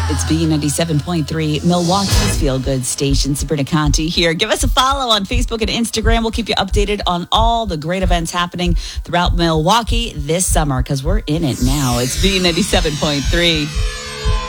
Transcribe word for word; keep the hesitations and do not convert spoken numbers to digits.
It's B ninety-seven point three, Milwaukee's Feel Good Station. Sabrina Conti here. Give us a follow on Facebook and Instagram. We'll keep you updated on all the great events happening throughout Milwaukee this summer because we're in it now. It's B ninety-seven point three.